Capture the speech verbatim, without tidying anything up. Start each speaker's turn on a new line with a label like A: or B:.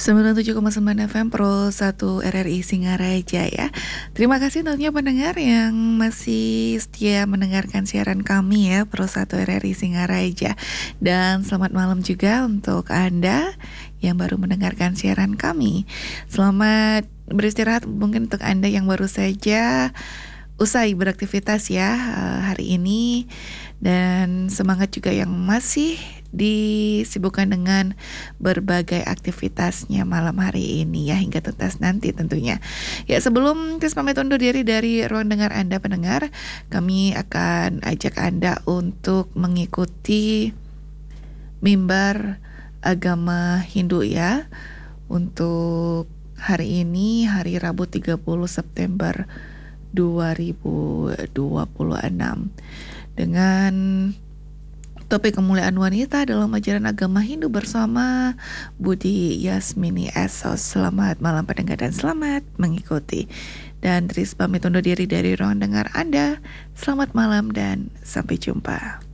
A: sembilan puluh tujuh koma sembilan F M Pro satu R R I Singaraja ya. Terima kasih tentunya pendengar yang masih setia mendengarkan siaran kami ya Pro satu R R I Singaraja. Dan selamat malam juga untuk Anda yang baru mendengarkan siaran kami. Selamat beristirahat mungkin untuk Anda yang baru saja usai beraktivitas ya uh, hari ini. Dan semangat juga yang masih disibukkan dengan berbagai aktivitasnya malam hari ini ya hingga tuntas nanti tentunya. Ya sebelum Kris pamit undur diri dari ruang dengar Anda pendengar, kami akan ajak Anda untuk mengikuti mimbar agama Hindu ya untuk hari ini hari Rabu tiga puluh September dua ribu dua puluh enam dengan topik kemuliaan wanita dalam ajaran agama Hindu bersama Budi Yasmini Esos. Selamat malam pendengar dan selamat mengikuti. Dan Tris pamit undur diri dari ruang dengar Anda. Selamat malam dan sampai jumpa.